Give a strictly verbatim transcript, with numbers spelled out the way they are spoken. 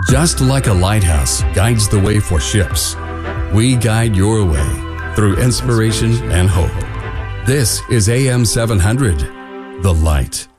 Just like a lighthouse guides the way for ships, we guide your way through inspiration and hope. This is A M seven hundred, The Light.